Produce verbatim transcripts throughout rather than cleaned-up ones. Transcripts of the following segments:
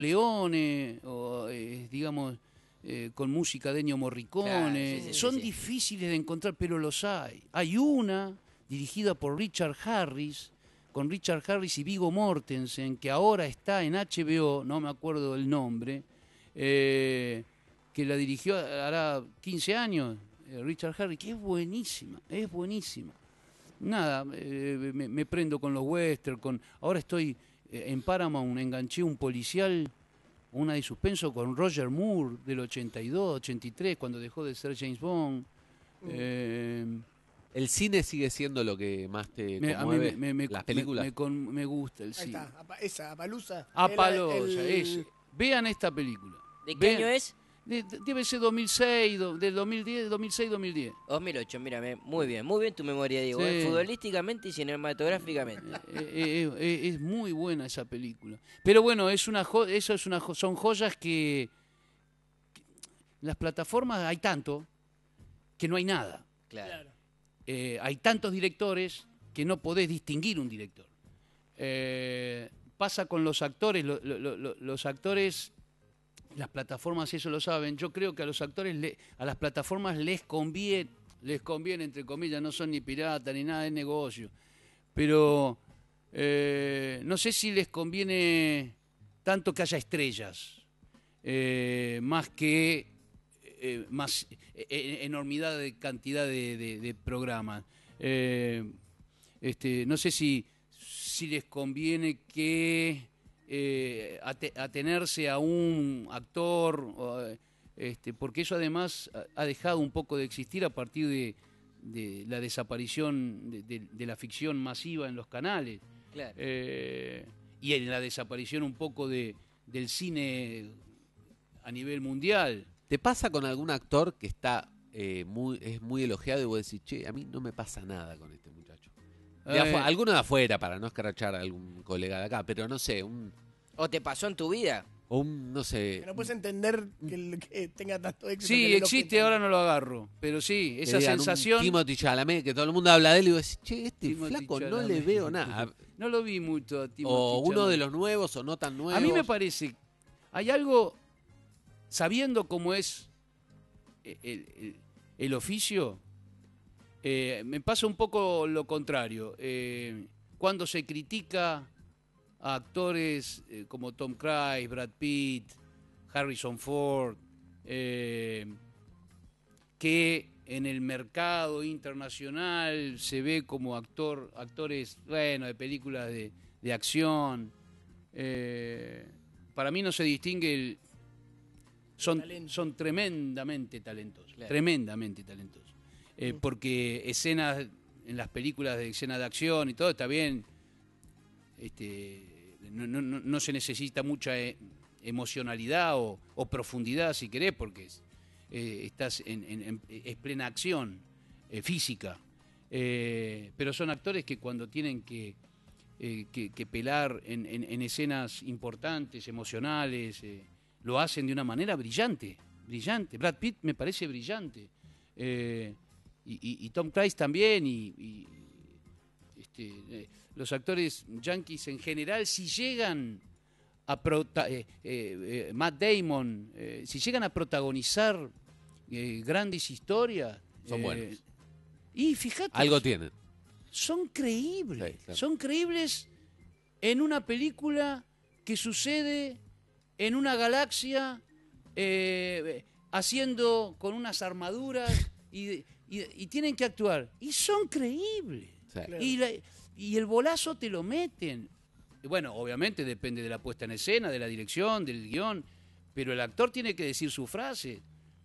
Leone, o eh, digamos, eh, con música de Ennio Morricone. Claro, sí, sí, Son sí, sí. difíciles de encontrar, pero los hay. Hay una dirigida por Richard Harris, con Richard Harris y Viggo Mortensen, que ahora está en H B O, no me acuerdo el nombre, eh, que la dirigió hará quince años, eh, Richard Harris, que es buenísima, es buenísima. Nada, eh, me, me prendo con los western, con ahora estoy eh, en Paramount, enganché un policial, una de suspenso con Roger Moore del ochenta y dos, ochenta y tres, cuando dejó de ser James Bond. Mm. Eh, ¿El cine sigue siendo lo que más te me, a mí conmueve? me, me, me, ¿Las me- películas? me con- me gusta el Ahí cine. está, apa- esa, Apalusa. Apaloya, ese. Vean esta película. ¿De qué Vean- año es? de- de- debe ser dos mil seis, do- del dos mil diez, dos mil seis, dos mil diez. dos mil ocho, mírame. Muy bien, muy bien tu memoria, Diego. Sí. ¿eh? Futbolísticamente y cinematográficamente. Eh, eh, eh, es muy buena esa película. Pero bueno, es una jo- eso es una jo- son joyas que, que las plataformas hay tanto que no hay nada. Claro. Claro. Eh, hay tantos directores que no podés distinguir un director. Eh, pasa con los actores, lo- lo- lo- los actores, las plataformas eso lo saben. Yo creo que a los actores, le- a las plataformas les conviene, les conviene entre comillas, no son ni piratas ni nada, es negocio. Pero eh, no sé si les conviene tanto que haya estrellas, eh, más que eh, más eh, enormidad de cantidad de, de- de programas. Eh, este, no sé si, si les conviene que eh, ate- atenerse a un actor, o, eh, este, porque eso además ha- ha dejado un poco de existir a partir de, de la desaparición de, de- de la ficción masiva en los canales. Claro. Eh, y en la desaparición un poco de, del cine a nivel mundial. ¿Te pasa con algún actor que está eh, muy, es muy elogiado y vos decís, che, a mí no me pasa nada con este muchacho? De Eh, afu- alguno de afuera, para no escrachar a algún colega de acá, pero no sé, un, ¿O te pasó en tu vida? o un, no sé, Que no puedes entender que, el- que tenga tanto éxito. que sí, le existe, elogien ahora tanto. no lo agarro. Pero sí, que esa digan, un sensación... Timothée Chalamet, que todo el mundo habla de él y vos decís, che, este Timothée flaco no Chalamet. le veo nada. No lo vi mucho a Timothée O uno de Chalamet. los nuevos o no tan nuevos. A mí me parece, hay algo, sabiendo cómo es el, el- el oficio, eh, me pasa un poco lo contrario. Eh, cuando se critica a actores eh, como Tom Cruise, Brad Pitt, Harrison Ford, eh, que en el mercado internacional se ve como actor, actores, bueno, de películas de, de acción. Eh, para mí no se distingue el, son, Talento. son tremendamente talentosos, Claro. tremendamente talentosos. Eh, porque escenas en las películas de escenas de acción y todo está bien, este, no, no- no- no se necesita mucha eh, emocionalidad o, o profundidad si querés, porque es, eh, estás en, en- en- es plena acción eh, física. Eh, pero son actores que cuando tienen que, eh, que, que pelar en, en- en escenas importantes, emocionales, eh, lo hacen de una manera brillante, brillante. Brad Pitt me parece brillante. Eh, y, y- y Tom Cruise también, y, y, este, eh, los actores yankees en general, si llegan a prota- eh, eh, eh, Matt Damon, eh, si llegan a protagonizar eh, grandes historias, Son eh, buenos. y fíjate, Algo tienen. son creíbles, Sí, claro. son creíbles en una película que sucede en una galaxia eh, haciendo con unas armaduras y, y- y tienen que actuar y son creíbles. Sí. Claro. Y, la- y el bolazo te lo meten. Y bueno, obviamente depende de la puesta en escena, de la dirección, del guión, pero el actor tiene que decir su frase.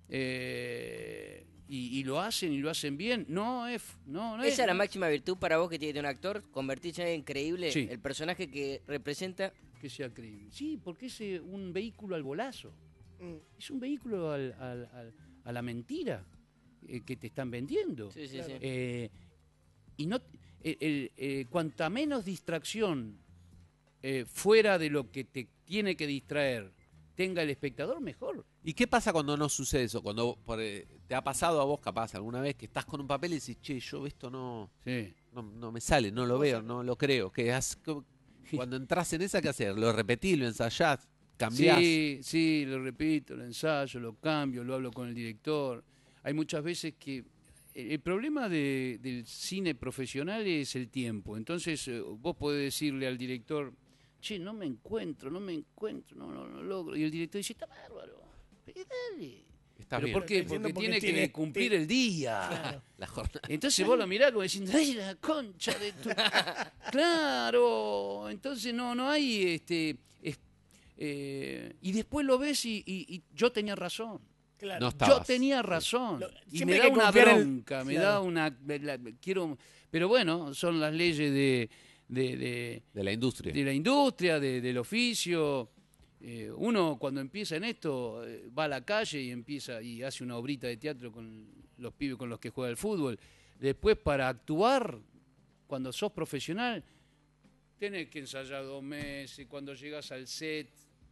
Eh, y, y lo hacen y lo hacen bien. No es. No, no Esa es la no- máxima virtud para vos que tiene un actor, convertirse en alguien creíble, Sí. el personaje que representa. que sea creíble. Sí, porque es eh, un vehículo al bolazo. Mm. Es un vehículo al- al- al- a la mentira eh, que te están vendiendo. Sí, sí, Claro. sí. Eh, y no, el- el- eh, cuanta menos distracción eh, fuera de lo que te tiene que distraer tenga el espectador, mejor. ¿Y qué pasa cuando no sucede eso? Cuando por, eh, te ha pasado a vos, capaz, alguna vez que estás con un papel y decís, che, yo esto no, Sí. no, no me sale, no lo veo, no lo creo. ¿Qué has- cu- cuando entras en esa, ¿qué hacer? ¿Lo repetís, lo ensayás? cambiás. Sí, sí, lo repito, lo ensayo, lo cambio, lo hablo con el director. Hay muchas veces que el el problema de- del cine profesional es el tiempo. Entonces eh, vos podés decirle al director, che, no me encuentro, no me encuentro, no, no, no logro. Y el director dice, está bárbaro, pero dale. Estás ¿Pero bien. por qué? Está diciendo Porque porque tiene que tiene- cumplir tiene- el día. Claro. La jornada. Entonces vos lo mirás como diciendo, ¡ay, la concha de tu... Claro, entonces no, no hay... este es- eh, Y después lo ves y, y- y yo tenía razón. Claro. No Yo estabas. tenía razón. Lo- Y siempre me hay da que una confiar en- bronca, me claro. da una... la- quiero, pero bueno, son las leyes de, de, de- De la industria. de la industria, de- del oficio. Eh, uno cuando empieza en esto eh, va a la calle y empieza y hace una obrita de teatro con los pibes con los que juega el fútbol. Después para actuar, cuando sos profesional, tenés que ensayar dos meses, cuando llegas al set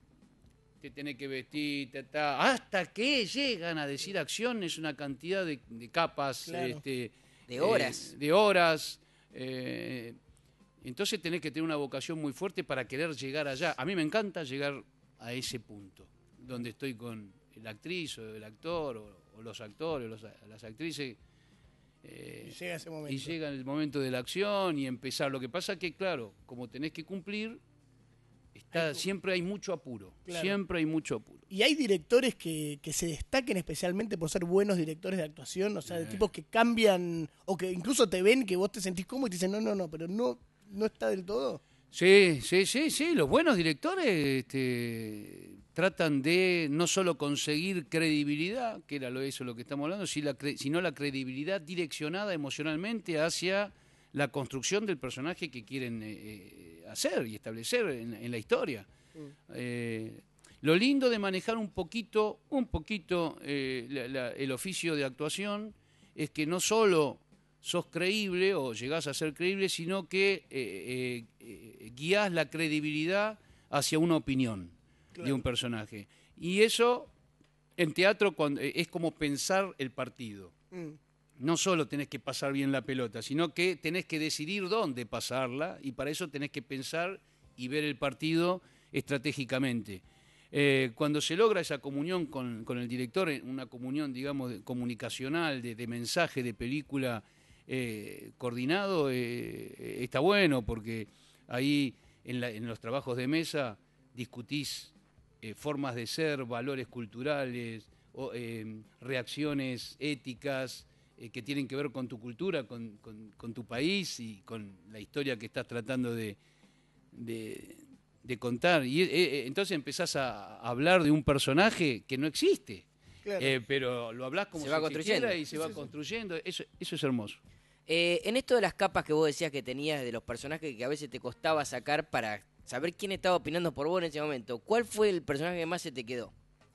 te tenés que vestir, ta, ta, hasta que llegan a decir acción es una cantidad de, de capas, Claro. este, De horas. eh, de horas. eh, entonces tenés que tener una vocación muy fuerte para querer llegar allá. A mí me encanta llegar a ese punto, donde estoy con la actriz o el actor o, o los actores, los- las actrices. eh, Y llega ese momento. y llega el momento de la acción y empezar. Lo que pasa que, claro, como tenés que cumplir, está, Hay- siempre hay mucho apuro. Claro. Siempre hay mucho apuro. Y hay directores que, que se destaquen especialmente por ser buenos directores de actuación, o sea, de Eh. tipos que cambian, o que incluso te ven, que vos te sentís cómodo y te dicen, no, no, no, pero no, no está del todo. Sí, sí, sí, sí. Los buenos directores este, tratan de no solo conseguir credibilidad, que era lo eso lo que estamos hablando, si la cre- sino la credibilidad direccionada emocionalmente hacia la construcción del personaje que quieren eh, eh, hacer y establecer en, en la historia. Eh, lo lindo de manejar un poquito, un poquito eh, la- la- el oficio de actuación es que no solo sos creíble o llegás a ser creíble, sino que eh, eh, eh, guías la credibilidad hacia una opinión de Claro. un personaje. Y eso en teatro cuando, eh, es como pensar el partido. Mm. No solo tenés que pasar bien la pelota, sino que tenés que decidir dónde pasarla y para eso tenés que pensar y ver el partido estratégicamente. Eh, cuando se logra esa comunión con, con el director, eh, una comunión, digamos, de- comunicacional, de, de mensaje, de película eh, coordinado, eh, está bueno porque ahí en, la- en los trabajos de mesa discutís eh, formas de ser, valores culturales, o, eh, reacciones éticas eh, que tienen que ver con tu cultura, con, con- con tu país y con la historia que estás tratando de, de- de contar. Y eh, eh, entonces empezás a hablar de un personaje que no existe, Claro. eh, pero lo hablas como Se si va construyendo. existiera y se va construyendo. Eso, eso es hermoso. Eh, en esto de las capas que vos decías que tenías de los personajes que a veces te costaba sacar para saber quién estaba opinando por vos en ese momento, ¿cuál fue el personaje que más se te quedó?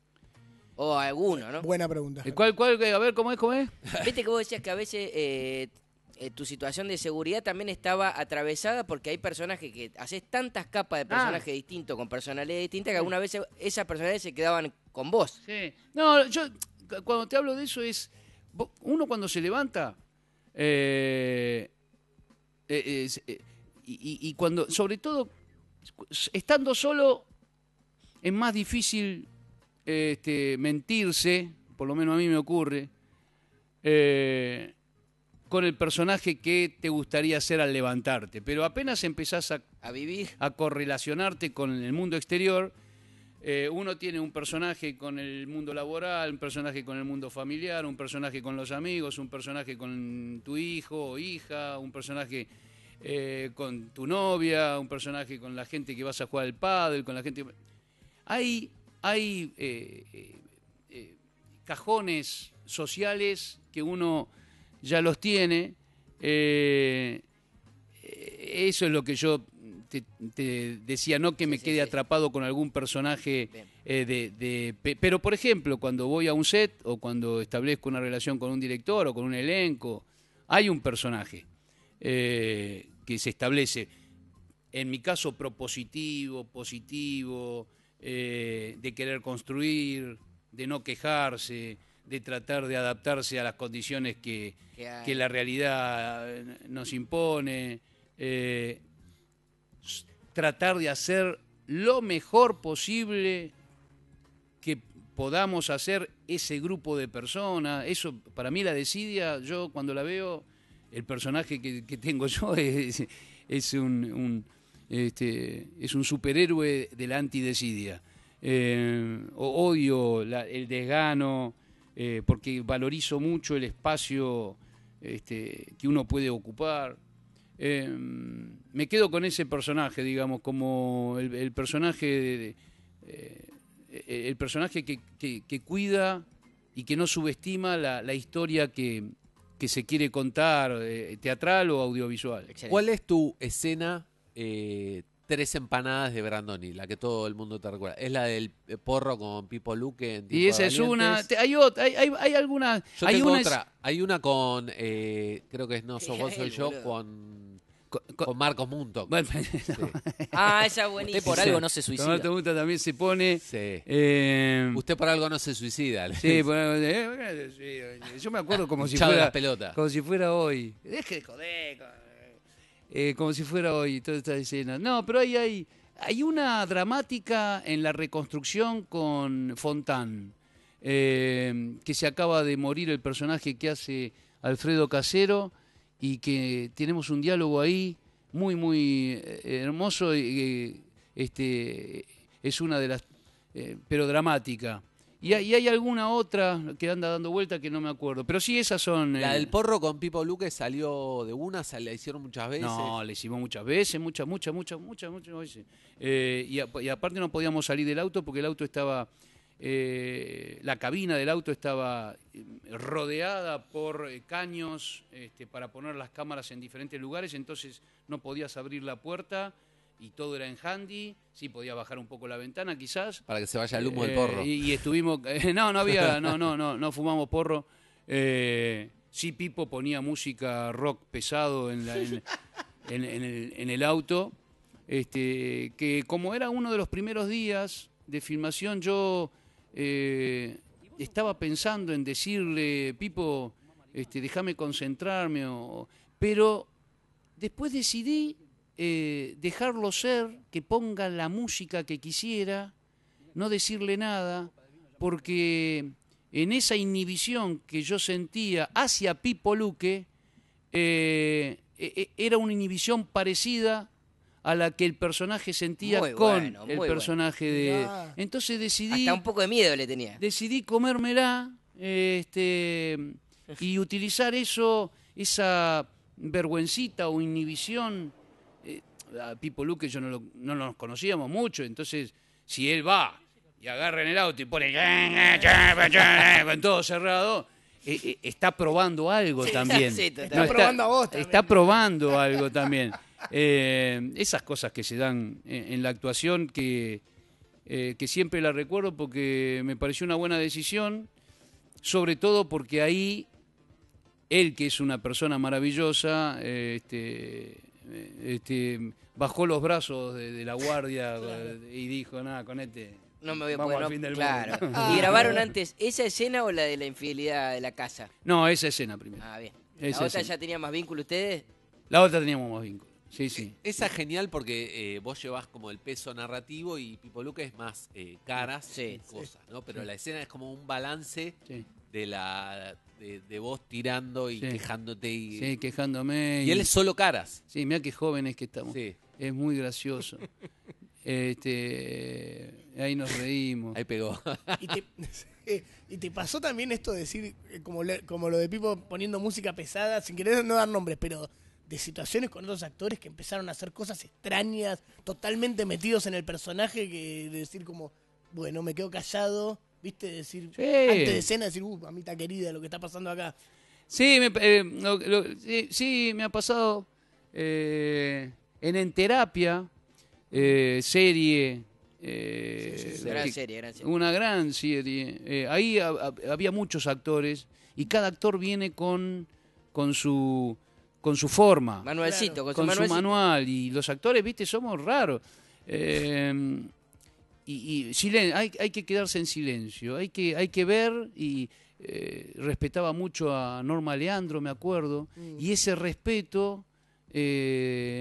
O alguno, ¿no? Buena pregunta. Eh, ¿Cuál, cuál, a ver, ¿cómo es? ¿Cómo es? Viste que vos decías que a veces eh, eh, tu situación de seguridad también estaba atravesada porque hay personajes que haces tantas capas de personajes distintos con personalidades distintas que algunas veces esas personalidades se quedaban con vos. Sí. No, yo cu- cuando te hablo de eso es vo- uno cuando se levanta eh, eh, es, eh, y, y- y cuando sobre todo estando solo es más difícil este, mentirse, por lo menos a mí me ocurre, eh, con el personaje que te gustaría ser al levantarte, pero apenas empezás a A vivir. a correlacionarte con el mundo exterior. Eh, uno tiene un personaje con el mundo laboral, un personaje con el mundo familiar, un personaje con los amigos, un personaje con tu hijo o hija, un personaje eh, con tu novia, un personaje con la gente que vas a jugar al pádel, con la gente... Hay, hay eh, eh, eh, cajones sociales que uno ya los tiene. eh, eso es lo que yo te, te decía, no que me Sí, sí, quede sí. atrapado con algún personaje Bien. eh, de, de- pe- pero por ejemplo, cuando voy a un set o cuando establezco una relación con un director o con un elenco, hay un personaje eh, que se establece, en mi caso propositivo, positivo, eh, de querer construir, de no quejarse, de tratar de adaptarse a las condiciones que, Que hay. que la realidad nos impone, eh, s- tratar de hacer lo mejor posible que podamos hacer ese grupo de personas. Eso, para mí la desidia, yo cuando la veo, el personaje que, que tengo yo es, es un, un, este, es un superhéroe de la antidesidia. Eh, odio la, el desgano, eh, porque valorizo mucho el espacio este, que uno puede ocupar. Eh, me quedo con ese personaje, digamos, como el, el personaje de, de, eh, el personaje que, que, que cuida y que no subestima la, la historia que, que se quiere contar, eh, teatral o audiovisual. Excelente. ¿Cuál es tu escena eh, Tres Empanadas de Brandoni, la que todo el mundo te recuerda? Es la del porro con Pipo Luque en Y esa es una. te- Hay otra, hay, hay, hay algunas. Yo hay tengo una otra. Hay una con, eh, creo que es No sos vos, soy Él, yo, boludo. con, con- con- con Marcos Munto. bueno, Sí. Ah, esa es buenísima. Usted por algo no se Tomás suicida. Tomuta también se pone. Sí. eh, Usted por algo no se suicida. le sí, dice. por- eh, sí, yo me acuerdo como si Hinchado de fuera. las pelotas. Como si fuera hoy. Deje de joder. co- eh, como si fuera hoy toda esta escena. No, pero ahí hay, hay una dramática en la reconstrucción con Fontán, eh, que se acaba de morir el personaje que hace Alfredo Casero y que tenemos un diálogo ahí muy, muy eh, hermoso y eh, este, es una de las, eh, pero dramática. Y hay, y hay alguna otra que anda dando vuelta que no me acuerdo. Pero sí, esas son... La eh, del porro con Pipo Luque salió de una, se la hicieron muchas veces. No, le hicimos muchas veces, muchas, muchas, muchas, muchas, muchas veces. Eh, y, a- y aparte no podíamos salir del auto porque el auto estaba... eh, la cabina del auto estaba eh, rodeada por eh, caños este, para poner las cámaras en diferentes lugares, entonces no podías abrir la puerta y todo era en handy. Sí, podía bajar un poco la ventana quizás. Para que se vaya el humo del Eh, porro. Y, y estuvimos, eh, no, no había, no, no, no, no fumamos porro. Eh, sí, Pipo ponía música rock pesado en, la- en- en- en el, en el auto. Este, que como era uno de los primeros días de filmación, yo eh, estaba pensando en decirle, Pipo, este, déjame concentrarme, o- pero después decidí eh, dejarlo ser, que ponga la música que quisiera, no decirle nada, porque en esa inhibición que yo sentía hacia Pipo Luque, eh, e- e- era una inhibición parecida a la que el personaje sentía Muy con bueno, muy el bueno. personaje de... Mirá. Entonces decidí, Hasta un poco de miedo le tenía. decidí comérmela este, y utilizar eso, esa vergüencita o inhibición. Eh, a Pipo Luque yo no, lo, no nos conocíamos mucho, entonces si él va y agarra en el auto y pone con todo cerrado, eh, eh, está probando algo también. sí, total. Está probando a vos también. Está probando algo también. Eh, esas cosas que se dan en, en la actuación que, eh, que siempre la recuerdo porque me pareció una buena decisión, sobre todo porque ahí él, que es una persona maravillosa, eh, este, eh, este, bajó los brazos de, de la guardia eh, y dijo, nada, con este No me voy a vamos poder. al no- fin del claro. mundo. ¿Y grabaron antes esa escena o la de la infidelidad de la casa? No, esa escena primero. Ah, bien. Esa ¿La otra escena. ya tenía más vínculo ustedes? La otra teníamos más vínculo. Sí, sí. Esa es genial porque eh, vos llevas como el peso narrativo y Pipo Luque es más eh, caras Sí, y cosas, ¿no? Pero la escena es como un balance Sí, de la de, de vos tirando y Sí. quejándote y, sí, quejándome. y él es solo caras. Sí, mira qué jóvenes que estamos. Sí. Es muy gracioso. este, ahí nos reímos. Ahí pegó. Y te, sí, y te pasó también esto de decir, eh, como, le- como lo de Pipo poniendo música pesada, sin querer no dar nombres, pero de situaciones con otros actores que empezaron a hacer cosas extrañas, totalmente metidos en el personaje, que decir como, bueno, me quedo callado, ¿viste? Decir, Sí. antes de escena, decir, uh, mamita querida, lo que está pasando acá. Sí, me, eh, lo- lo- sí, sí, me ha pasado eh, en En Terapia, eh, serie. eh, Sí, sí, sí. Gran que- serie, gran serie. Una gran serie. Eh, ahí ha- ha- había muchos actores y cada actor viene con, con su con su forma, Manuelcito, con, con su su manualcito. manual. Y los actores, viste, somos raros. Eh, y y silen- hay, hay que quedarse en silencio, hay que, hay que ver y eh, respetaba mucho a Norma Leandro, me acuerdo, y ese respeto eh,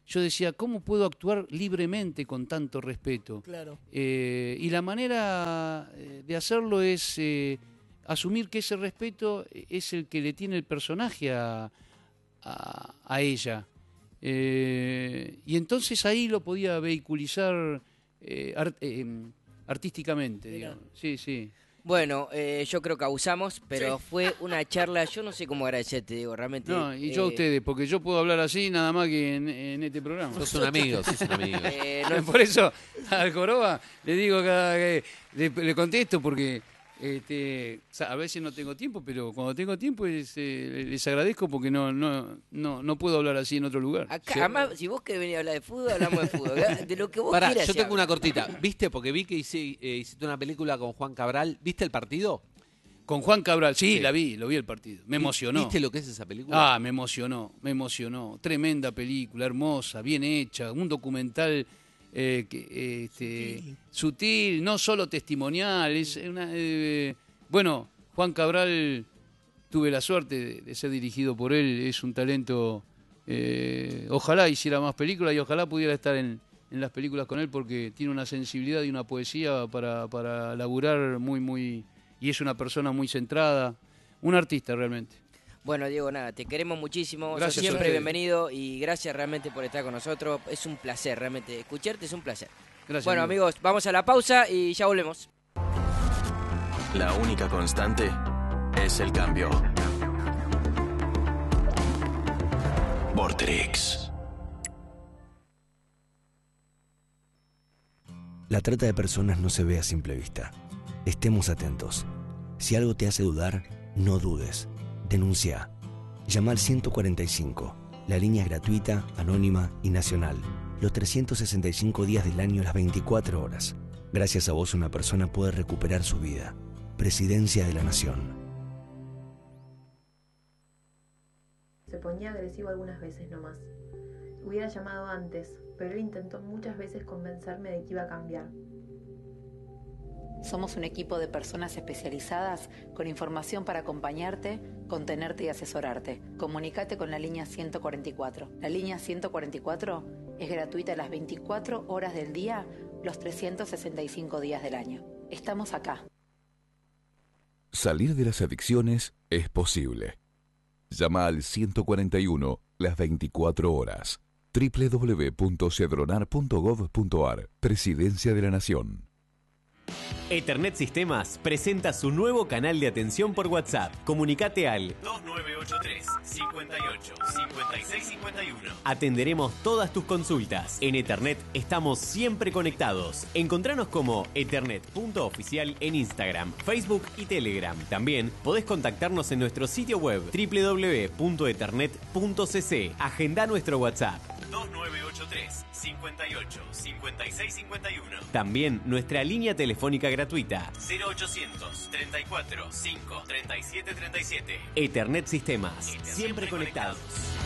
yo decía, ¿cómo puedo actuar libremente con tanto respeto? Claro. Eh, y la manera de hacerlo es eh, asumir que ese respeto es el que le tiene el personaje a, a, a ella. Eh, y entonces ahí lo podía vehiculizar eh, art, eh, artísticamente, digamos. Sí, sí. Bueno, eh, yo creo que abusamos, pero Sí. fue una charla, yo no sé cómo agradecerte, digo, realmente. No, y yo a eh, ustedes, porque yo puedo hablar así nada más que en, en este programa. Sos un amigo, sos un amigo. eh, no- Por eso al Joroba le digo cada que le, le contesto porque este, o sea, a veces no tengo tiempo, pero cuando tengo tiempo es, eh, les agradezco porque no, no, no, no puedo hablar así en otro lugar. acá, Sí. además, si vos querés venir a hablar de fútbol, hablamos de fútbol. De lo que vos Pará, quieras. yo se tengo habla. una cortita. ¿Viste? Porque vi que hice, eh, hiciste una película con Juan Cabral. ¿Viste el partido? Con Juan Cabral, sí, Sí. la vi, lo vi el partido. Me emocionó. ¿Viste lo que es esa película? Ah, me emocionó, me emocionó. Tremenda película, hermosa, bien hecha, un documental eh, que, este, Sutil. sutil, no solo testimonial. Es una, eh, bueno, Juan Cabral, tuve la suerte de, de ser dirigido por él, es un talento. Eh, ojalá hiciera más películas y ojalá pudiera estar en, en las películas con él porque tiene una sensibilidad y una poesía para, para laburar muy, muy. Y es una persona muy centrada, un artista realmente. Bueno, Diego, nada, te queremos muchísimo. Sos Gracias a siempre ustedes. bienvenido y gracias realmente por estar con nosotros. Es un placer, realmente. Escucharte es un placer. Gracias. Bueno, amigo. amigos, vamos a la pausa y ya volvemos. La única constante es el cambio. Vorterix. La trata de personas no se ve a simple vista. Estemos atentos. Si algo te hace dudar, no dudes. Denuncia. Llama al ciento cuarenta y cinco. La línea es gratuita, anónima y nacional. Los trescientos sesenta y cinco días del año, las veinticuatro horas. Gracias a vos una persona puede recuperar su vida. Presidencia de la Nación. Se ponía agresivo algunas veces nomás. Hubiera llamado antes, pero él intentó muchas veces convencerme de que iba a cambiar. Somos un equipo de personas especializadas con información para acompañarte, contenerte y asesorarte. Comunicate con la línea ciento cuarenta y cuatro. La línea ciento cuarenta y cuatro es gratuita las veinticuatro horas del día, los trescientos sesenta y cinco días del año. Estamos acá. Salir de las adicciones es posible. Llama al ciento cuarenta y uno las veinticuatro horas. doble u doble u doble u punto cedronar punto gov punto ar. Presidencia de la Nación. Ethernet Sistemas presenta su nuevo canal de atención por WhatsApp. Comunicate al dos nueve ocho tres, cinco ocho, cinco seis cinco uno. Atenderemos todas tus consultas. En Ethernet estamos siempre conectados. Encontranos como ethernet punto oficial en Instagram, Facebook y Telegram. También podés contactarnos en nuestro sitio web doble u doble u doble u punto ethernet punto c c. Agenda nuestro WhatsApp. dos nueve ocho tres, cinco ocho, cinco seis cinco uno. También nuestra línea telefónica gratuita. cero ochocientos, treinta y cuatro, cinco, treinta y siete, treinta y siete. Ethernet Sistemas. Ethernet Siempre conectados.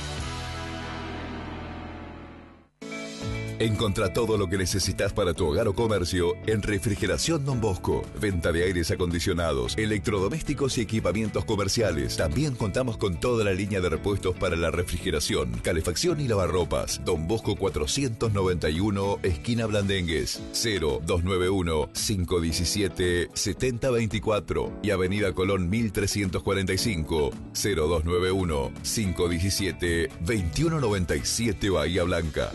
Encontrá todo lo que necesitas para tu hogar o comercio en Refrigeración Don Bosco. Venta de aires acondicionados, electrodomésticos y equipamientos comerciales. También contamos con toda la línea de repuestos para la refrigeración, calefacción y lavarropas. Don Bosco cuatrocientos noventa y uno, esquina Blandengues. cero dos nueve uno, cinco uno siete, siete cero dos cuatro y Avenida Colón mil trescientos cuarenta y cinco. cero dos nueve uno, cinco uno siete, dos uno nueve siete Bahía Blanca.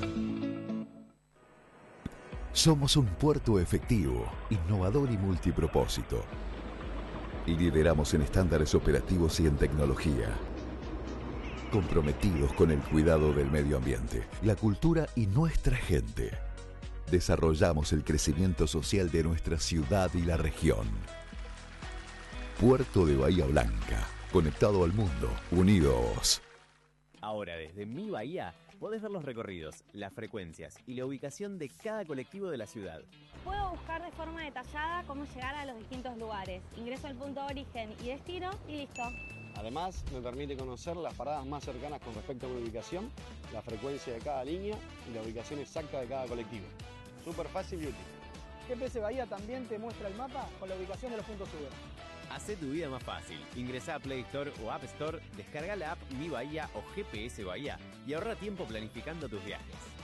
Somos un puerto efectivo, innovador y multipropósito. Y lideramos en estándares operativos y en tecnología. Comprometidos con el cuidado del medio ambiente, la cultura y nuestra gente. Desarrollamos el crecimiento social de nuestra ciudad y la región. Puerto de Bahía Blanca, conectado al mundo, unidos. Ahora, desde Mi Bahía, podés ver los recorridos, las frecuencias y la ubicación de cada colectivo de la ciudad. Puedo buscar de forma detallada cómo llegar a los distintos lugares. Ingreso al punto de origen y destino y listo. Además, me permite conocer las paradas más cercanas con respecto a mi ubicación, la frecuencia de cada línea y la ubicación exacta de cada colectivo. Súper fácil y útil. G P S Bahía también te muestra el mapa con la ubicación de los puntos U B. Hacé tu vida más fácil. Ingresá a Play Store o App Store, descarga la app Mi Bahía o G P S Bahía y ahorra tiempo planificando tus viajes.